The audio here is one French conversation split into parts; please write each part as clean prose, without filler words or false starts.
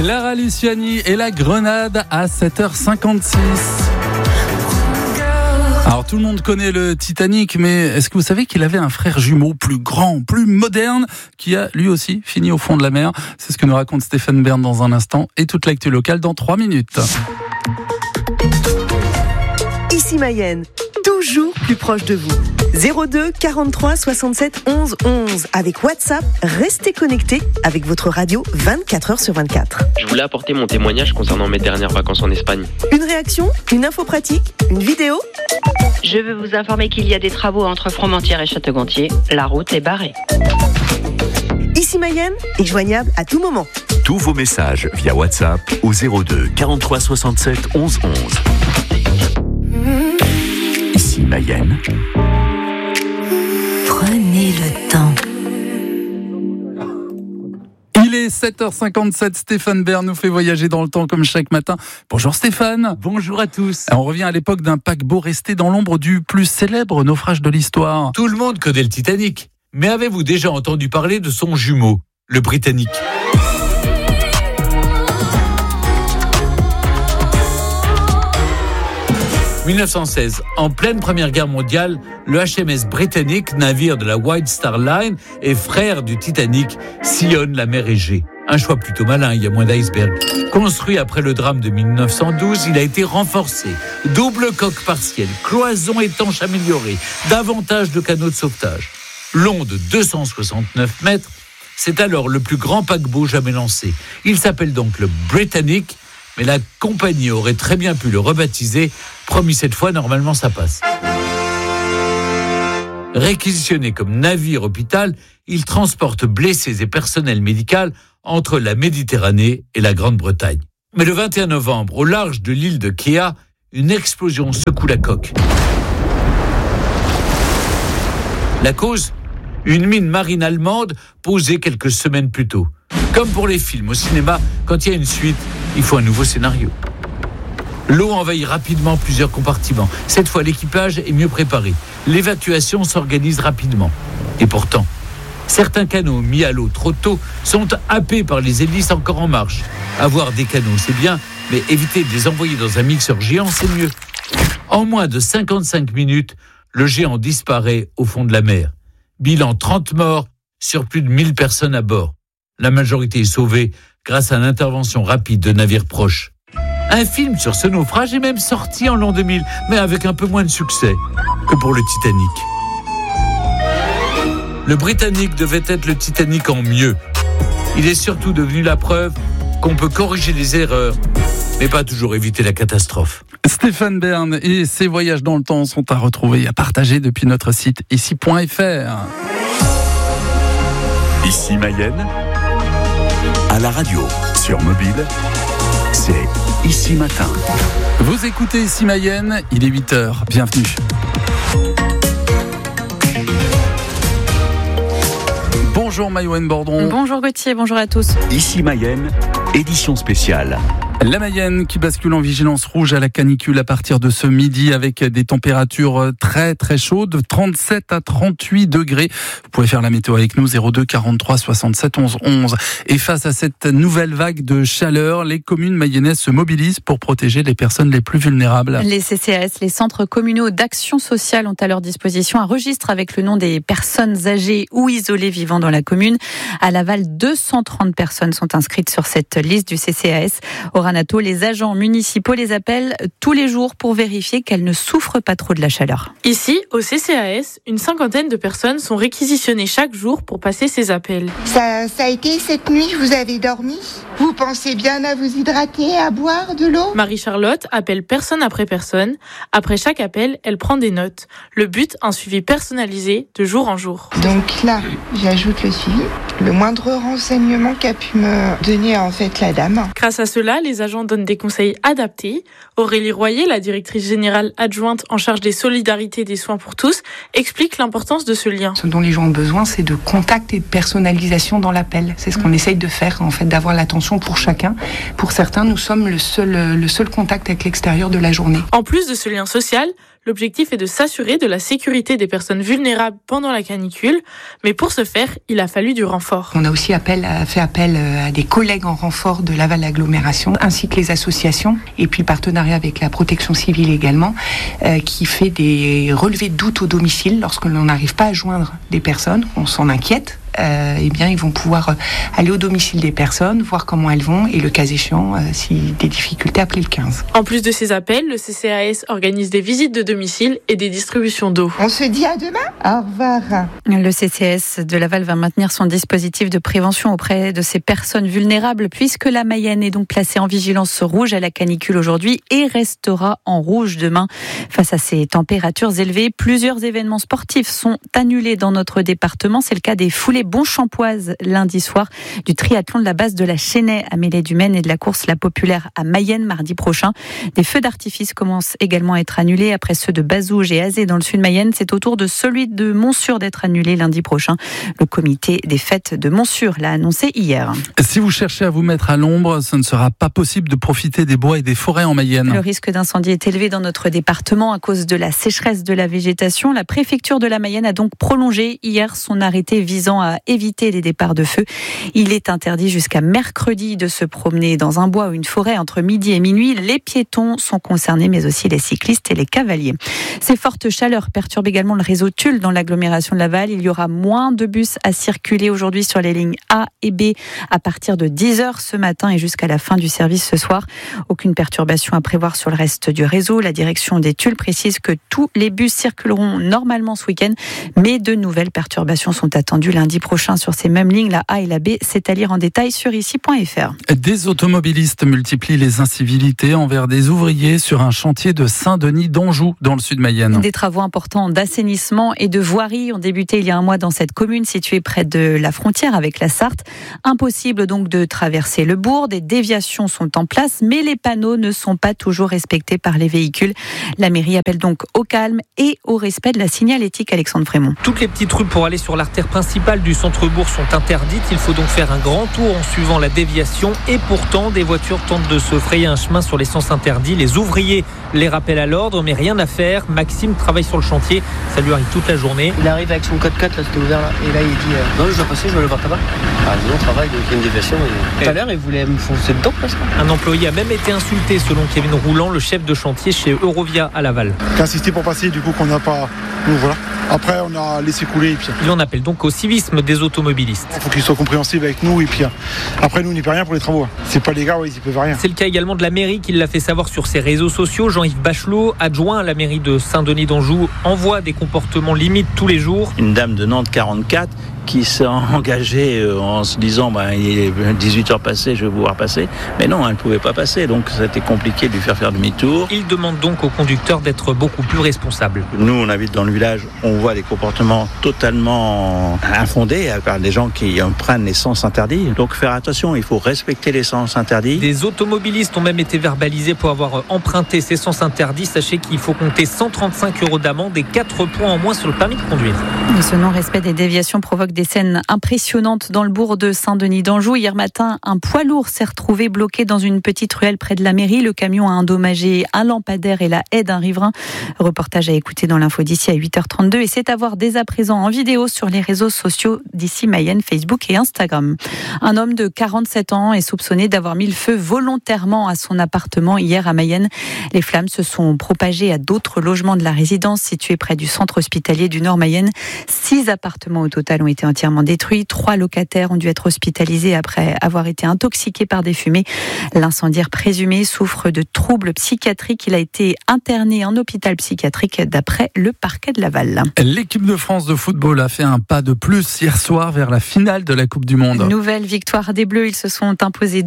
Clara Luciani et la Grenade à 7h56. Alors tout le monde connaît le Titanic, mais est-ce que vous savez qu'il avait un frère jumeau plus grand, plus moderne, qui a lui aussi fini au fond de la mer? C'est ce que nous raconte Stéphane Bern dans un instant, et toute l'actu locale dans 3 minutes. Ici Mayenne, toujours plus proche de vous. 02 43 67 11 11. Avec WhatsApp, restez connectés avec votre radio 24h sur 24. Je voulais apporter mon témoignage concernant mes dernières vacances en Espagne. Une réaction, une info pratique, une vidéo. Je veux vous informer qu'il y a des travaux entre Fromentieres et Château-Gontier. La route est barrée. Ici Mayenne est joignable à tout moment. Tous vos messages via WhatsApp au 02 43 67 11 11. Ici Mayenne. Prenez le temps. Il est 7h57, Stéphane Bern nous fait voyager dans le temps comme chaque matin. Bonjour Stéphane. Bonjour à tous. On revient à l'époque d'un paquebot resté dans l'ombre du plus célèbre naufrage de l'histoire. Tout le monde connaît le Titanic, mais avez-vous déjà entendu parler de son jumeau, le Britannic ? « 1916, en pleine Première Guerre mondiale, le HMS Britannic, navire de la White Star Line et frère du Titanic, sillonne la mer Égée. Un choix plutôt malin, il y a moins d'iceberg. Construit après le drame de 1912, il a été renforcé. Double coque partielle, cloison étanche améliorée, davantage de canaux de sauvetage. Long de 269 mètres, c'est alors le plus grand paquebot jamais lancé. Il s'appelle donc le Britannic, mais la compagnie aurait très bien pu le rebaptiser. Promis cette fois, normalement ça passe. Réquisitionné comme navire hôpital, il transporte blessés et personnel médical entre la Méditerranée et la Grande-Bretagne. Mais le 21 novembre, au large de l'île de Kea, une explosion secoue la coque. La cause ? Une mine marine allemande posée quelques semaines plus tôt. Comme pour les films au cinéma, quand il y a une suite, il faut un nouveau scénario. L'eau envahit rapidement plusieurs compartiments. Cette fois, l'équipage est mieux préparé. L'évacuation s'organise rapidement. Et pourtant, certains canots mis à l'eau trop tôt sont happés par les hélices encore en marche. Avoir des canots, c'est bien, mais éviter de les envoyer dans un mixeur géant, c'est mieux. En moins de 55 minutes, le géant disparaît au fond de la mer. Bilan 30 morts sur plus de 1000 personnes à bord. La majorité est sauvée grâce à l'intervention rapide de navires proches. Un film sur ce naufrage est même sorti en l'an 2000, mais avec un peu moins de succès que pour le Titanic. Le Britannic devait être le Titanic en mieux. Il est surtout devenu la preuve qu'on peut corriger les erreurs, mais pas toujours éviter la catastrophe. Stéphane Bern et ses voyages dans le temps sont à retrouver et à partager depuis notre site ici.fr. Ici Mayenne. À la radio, sur mobile, c'est Ici Matin. Vous écoutez Ici Mayenne, il est 8h, bienvenue. Bonjour Maïwen Bordron. Bonjour Gauthier, bonjour à tous. Ici Mayenne, édition spéciale. La Mayenne qui bascule en vigilance rouge à la canicule à partir de ce midi avec des températures très très chaudes, 37 à 38 degrés. Vous pouvez faire la météo avec nous, 02 43 67 11 11. Et face à cette nouvelle vague de chaleur, les communes mayennaises se mobilisent pour protéger les personnes les plus vulnérables. Les CCAS, les centres communaux d'action sociale, ont à leur disposition un registre avec le nom des personnes âgées ou isolées vivant dans la commune. À Laval, 230 personnes sont inscrites sur cette liste du CCAS. Au Ranato, les agents municipaux les appellent tous les jours pour vérifier qu'elles ne souffrent pas trop de la chaleur. Ici, au CCAS, une cinquantaine de personnes sont réquisitionnées chaque jour pour passer ces appels. Ça a été cette nuit, vous avez dormi ? Vous pensez bien à vous hydrater, à boire de l'eau ? Marie-Charlotte appelle personne après personne. Après chaque appel, elle prend des notes. Le but, un suivi personnalisé de jour en jour. Donc là, j'ajoute le suivi. Le moindre renseignement qu'a pu me donner en fait la dame. Grâce à cela, les agents donnent des conseils adaptés. Aurélie Royer, la directrice générale adjointe en charge des solidarités et des soins pour tous, explique l'importance de ce lien. Ce dont les gens ont besoin, c'est de contact et de personnalisation dans l'appel. C'est ce qu'on essaye de faire, en fait, d'avoir l'attention pour chacun. Pour certains, nous sommes le seul contact avec l'extérieur de la journée. En plus de ce lien social, L'objectif est de s'assurer de la sécurité des personnes vulnérables pendant la canicule, mais pour ce faire, il a fallu du renfort. On a aussi fait appel à des collègues en renfort de Laval Agglomération, ainsi que les associations, et puis le partenariat avec la protection civile également, qui fait des relevés de doute au domicile lorsque l'on n'arrive pas à joindre des personnes, on s'en inquiète. Eh bien, ils vont pouvoir aller au domicile des personnes, voir comment elles vont et le cas échéant, si des difficultés, appeler le 15. En plus de ces appels, le CCAS organise des visites de domicile et des distributions d'eau. On se dit à demain. Au revoir. Le CCAS de Laval va maintenir son dispositif de prévention auprès de ces personnes vulnérables puisque la Mayenne est donc placée en vigilance rouge à la canicule aujourd'hui et restera en rouge demain. Face à ces températures élevées, plusieurs événements sportifs sont annulés dans notre département. C'est le cas des foulées Bonchampoise lundi soir, du triathlon de la base de la Chênaie à Mêlée-du-Maine et de la course La Populaire à Mayenne mardi prochain. Des feux d'artifice commencent également à être annulés après ceux de Bazouges et Azé dans le sud Mayenne. C'est au tour de celui de Montsûrs d'être annulé lundi prochain. Le comité des fêtes de Montsûrs l'a annoncé hier. Si vous cherchez à vous mettre à l'ombre, ce ne sera pas possible de profiter des bois et des forêts en Mayenne. Le risque d'incendie est élevé dans notre département à cause de la sécheresse de la végétation. La préfecture de la Mayenne a donc prolongé hier son arrêté visant à éviter les départs de feu. Il est interdit jusqu'à mercredi de se promener dans un bois ou une forêt entre midi et minuit. Les piétons sont concernés, mais aussi les cyclistes et les cavaliers. Ces fortes chaleurs perturbent également le réseau Tulle dans l'agglomération de Laval. Il y aura moins de bus à circuler aujourd'hui sur les lignes A et B à partir de 10h ce matin et jusqu'à la fin du service ce soir. Aucune perturbation à prévoir sur le reste du réseau. La direction des Tulles précise que tous les bus circuleront normalement ce week-end, mais de nouvelles perturbations sont attendues lundi prochain sur ces mêmes lignes, la A et la B. C'est à lire en détail sur ici.fr. Des automobilistes multiplient les incivilités envers des ouvriers sur un chantier de Saint-Denis d'Anjou dans le sud Mayenne. Des travaux importants d'assainissement et de voirie ont débuté il y a un mois dans cette commune située près de la frontière avec la Sarthe. Impossible donc de traverser le bourg. Des déviations sont en place, mais les panneaux ne sont pas toujours respectés par les véhicules. La mairie appelle donc au calme et au respect de la signalétique. Alexandre Frémont. Toutes les petites rues pour aller sur l'artère principale du centre-bourg sont interdites. Il faut donc faire un grand tour en suivant la déviation et pourtant des voitures tentent de se frayer un chemin sur les sens interdits. Les ouvriers les rappellent à l'ordre, mais rien à faire. Maxime travaille sur le chantier, ça lui arrive toute la journée. Il arrive avec son code 4, là c'était ouvert là, et là il dit non je dois passer, je dois le voir là-bas. Ah nous on travaille, donc il y a une déviation et tout à l'heure il voulait me foncer dedans presque. Un employé a même été insulté selon Kevin Roulant, le chef de chantier chez Eurovia à Laval. J'ai insisté pour passer, du coup qu'on n'a pas... Donc voilà. Après on a laissé couler et puis... Il en appelle donc au civisme des automobilistes. Il faut qu'ils soient compréhensibles avec nous et puis après nous on n'y peut rien pour les travaux. C'est pas les gars, ils y peuvent rien. C'est le cas également de la mairie qui l'a fait savoir sur ses réseaux sociaux. Jean-Yves Bachelot, adjoint à la mairie de Saint-Denis d'Anjou, envoie des comportements limites tous les jours. Une dame de Nantes 44 qui s'est engagée en se disant il est 18h passé, je vais pouvoir passer. Mais non, elle ne pouvait pas passer, donc c'était compliqué de lui faire demi-tour. Il demande donc aux conducteurs d'être beaucoup plus responsables. Nous, on habite dans le village, on voit des comportements totalement infondés par des gens qui prennent les sens interdits. Donc faire attention, il faut respecter les sens interdits. Des automobilistes ont même été verbalisés pour avoir emprunté ces sens interdits. Sachez qu'il faut compter 135 € d'amende et 4 points en moins sur le permis de conduire. Et ce non-respect des déviations provoque des scènes impressionnantes dans le bourg de Saint-Denis d'Anjou. Hier matin, un poids lourd s'est retrouvé bloqué dans une petite ruelle près de la mairie. Le camion a endommagé un lampadaire et la haie d'un riverain. Reportage à écouter dans l'info d'ici à 8h32 et c'est à voir dès à présent en vidéo sur les réseaux sociaux d'ici Mayenne, Facebook et Instagram. Un homme de 47 ans est soupçonné d'avoir mis le feu volontairement à son appartement hier à Mayenne. Les flammes se sont propagées à d'autres logements de la résidence située près du centre hospitalier du Nord Mayenne. 6 appartements au total ont été entièrement détruits. 3 locataires ont dû être hospitalisés après avoir été intoxiqués par des fumées. L'incendiaire présumé souffre de troubles psychiatriques. Il a été interné en hôpital psychiatrique d'après le parquet de Laval. L'équipe de France de football a fait un pas de plus hier soir vers la finale de la Coupe du Monde. Nouvelle victoire des Bleus. Ils se sont imposés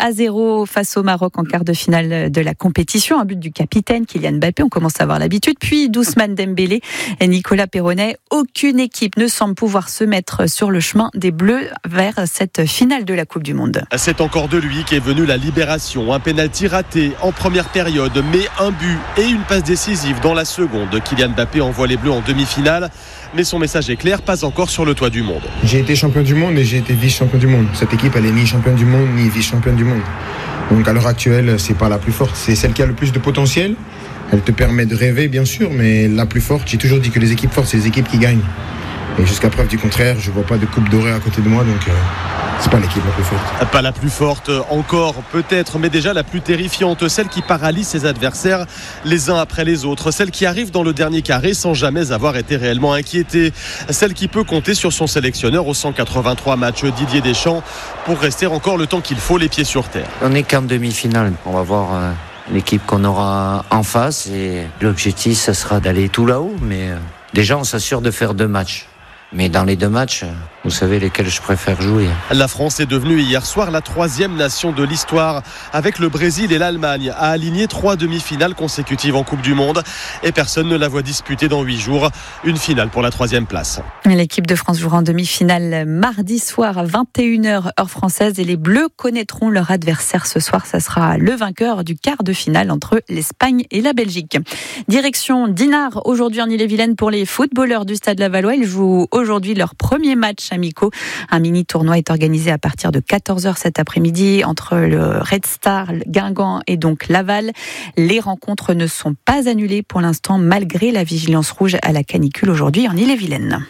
2-0 face au Maroc en quart de finale de la compétition. Un but du capitaine Kylian Mbappé. On commence à avoir l'habitude. Puis Ousmane Dembélé et Nicolas Perronnet. Aucune équipe ne semble pouvoir se mettre sur le chemin des Bleus vers cette finale de la Coupe du Monde. C'est encore de lui qu'est venue la libération. Un pénalty raté en première période, mais un but et une passe décisive dans la seconde. Kylian Mbappé envoie les Bleus en demi-finale, mais son message est clair, pas encore sur le toit du monde. J'ai été champion du monde et j'ai été vice-champion du monde. Cette équipe, elle est ni championne du monde ni vice-championne du monde. Donc à l'heure actuelle, c'est pas la plus forte, c'est celle qui a le plus de potentiel. Elle te permet de rêver, bien sûr, mais la plus forte, j'ai toujours dit que les équipes fortes, c'est les équipes qui gagnent. Et jusqu'à preuve du contraire, je vois pas de coupe dorée à côté de moi, donc c'est pas l'équipe la plus forte. Pas la plus forte encore, peut-être, mais déjà la plus terrifiante, celle qui paralyse ses adversaires les uns après les autres, celle qui arrive dans le dernier carré sans jamais avoir été réellement inquiétée, celle qui peut compter sur son sélectionneur aux 183 matchs, Didier Deschamps, pour rester encore le temps qu'il faut les pieds sur terre. On n'est qu'en demi-finale, on va voir l'équipe qu'on aura en face et l'objectif, ça sera d'aller tout là-haut, mais déjà on s'assure de faire 2 matchs. Mais dans les 2 matchs, vous savez lesquels je préfère jouer. La France est devenue hier soir la 3e nation de l'histoire, avec le Brésil et l'Allemagne, à aligner 3 demi-finales consécutives en Coupe du Monde. Et personne ne la voit disputer dans 8 jours. Une finale pour la 3e place. L'équipe de France jouera en demi-finale mardi soir à 21h heure française. Et les Bleus connaîtront leur adversaire ce soir. Ça sera le vainqueur du quart de finale entre l'Espagne et la Belgique. Direction Dinard, aujourd'hui en Ille-et-Vilaine pour les footballeurs du Stade Lavallois. Ils jouent aujourd'hui leur premier match amicaux. Un mini-tournoi est organisé à partir de 14h cet après-midi entre le Red Star, Guingamp et donc Laval. Les rencontres ne sont pas annulées pour l'instant malgré la vigilance rouge à la canicule aujourd'hui en Ille-et-Vilaine.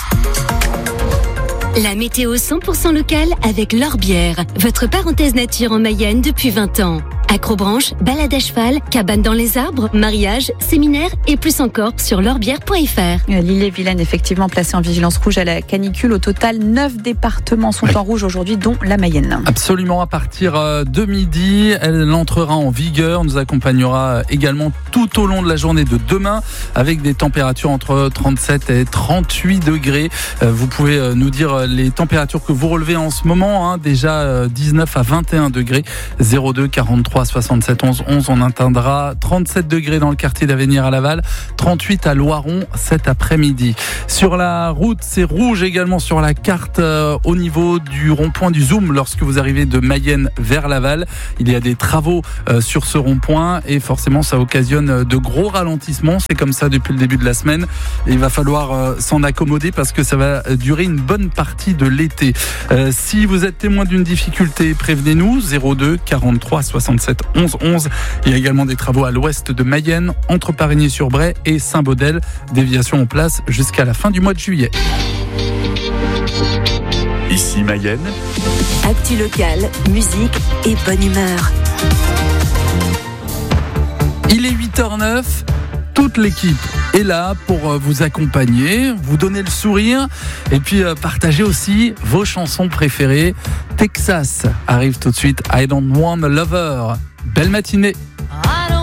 La météo 100% locale avec L'Orbière, votre parenthèse nature en Mayenne depuis 20 ans. Acrobranche, balade à cheval, cabane dans les arbres, mariage, séminaire et plus encore sur l'orbière.fr. L'Ille-et-Vilaine effectivement placée en vigilance rouge à la canicule. Au total, 9 départements sont en rouge aujourd'hui, dont la Mayenne. Absolument, à partir de midi, elle entrera en vigueur, nous accompagnera également tout au long de la journée de demain avec des températures entre 37 et 38 degrés. Vous pouvez nous dire les températures que vous relevez en ce moment, déjà 19 à 21 degrés, 02 43 67 11 11. On atteindra 37 degrés dans le quartier d'Avenir à Laval, 38 à Loiron cet après-midi. Sur la route, c'est rouge également sur la carte au niveau du rond-point du Zoom lorsque vous arrivez de Mayenne vers Laval. Il y a des travaux sur ce rond-point et forcément ça occasionne de gros ralentissements. C'est comme ça depuis le début de la semaine. Et il va falloir s'en accommoder parce que ça va durer une bonne partie de l'été. Si vous êtes témoin d'une difficulté, prévenez-nous, 02 43 67 11 11. Il y a également des travaux à l'ouest de Mayenne, entre Parigny-sur-Bray et Saint-Baudel. Déviation en place jusqu'à la fin du mois de juillet. Ici Mayenne. Actu local, musique et bonne humeur. Il est 8h09. Toute l'équipe est là pour vous accompagner, vous donner le sourire et puis partager aussi vos chansons préférées. Texas arrive tout de suite. I Don't Want a Lover. Belle matinée.